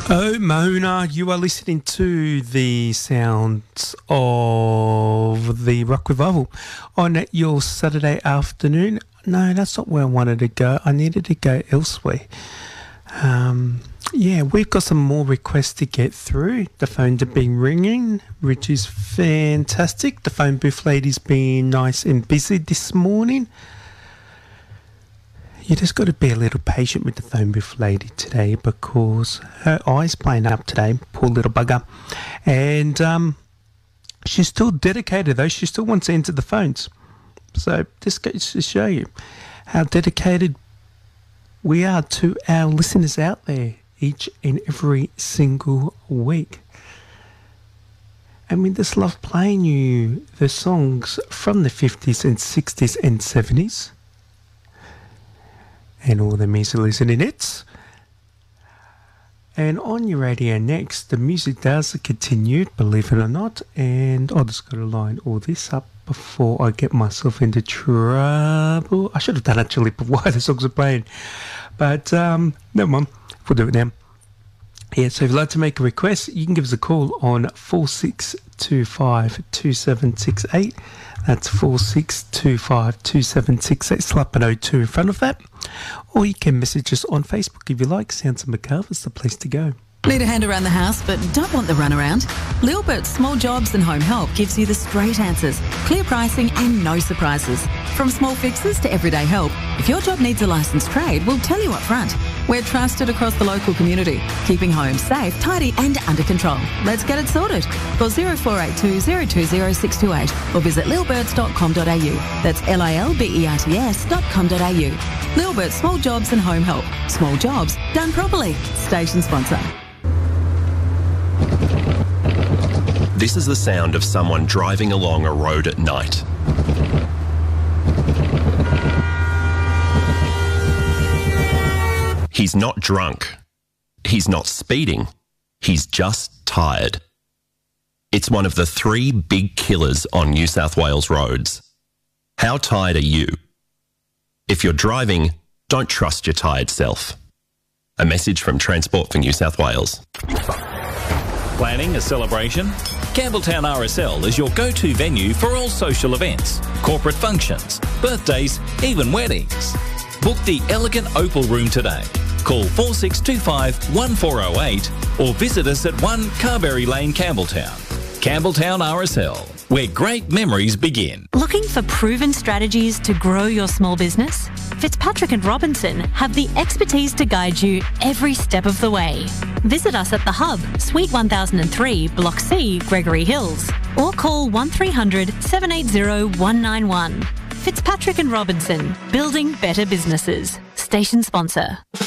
Oh, Mona, you are listening to the sounds of the Rock Revival on your Saturday afternoon. No, that's not where I wanted to go. I needed to go elsewhere. Yeah, we've got some more requests to get through. The phones have been ringing, which is fantastic. The phone booth lady's been nice and busy this morning. You just got to be a little patient with the phone booth lady today because her eye's playing up today, poor little bugger. And she's still dedicated though. She still wants to enter the phones. So this goes to show you how dedicated we are to our listeners out there each and every single week. And we just love playing you the songs from the 50s and 60s and 70s. And all the music listening hits. And on your radio next, the music does continue, believe it or not. And I just got to line all this up before I get myself into trouble. I should have done actually while the songs are playing. But never mind, we'll do it now. Yeah, so if you'd like to make a request, you can give us a call on 46252768. That's 46252768. Slap an 02 in front of that. Or you can message us on Facebook if you like. Sounds of McCarver's the place to go. Need a hand around the house but don't want the runaround? Lilbert's Small Jobs and Home Help gives you the straight answers, clear pricing and no surprises. From small fixes to everyday help, if your job needs a licensed trade, we'll tell you up front. We're trusted across the local community, keeping homes safe, tidy and under control. Let's get it sorted. Call 0482 020 628 or visit lilberts.com.au. That's lilberts.com.au. Lilbert's Small Jobs and Home Help. Small jobs done properly. Station sponsor. This is the sound of someone driving along a road at night. He's not drunk. He's not speeding. He's just tired. It's one of the 3 big killers on New South Wales roads. How tired are you? If you're driving, don't trust your tired self. A message from Transport for New South Wales. Planning a celebration? Campbelltown RSL is your go-to venue for all social events, corporate functions, birthdays, even weddings. Book the elegant Opal Room today. Call 4625 1408 or visit us at 1 Carberry Lane, Campbelltown. Campbelltown RSL, where great memories begin. Looking for proven strategies to grow your small business? Fitzpatrick and Robinson have the expertise to guide you every step of the way. Visit us at The Hub, Suite 1003, Block C, Gregory Hills, or call 1300 780 191. Fitzpatrick and Robinson, building better businesses. Station sponsor.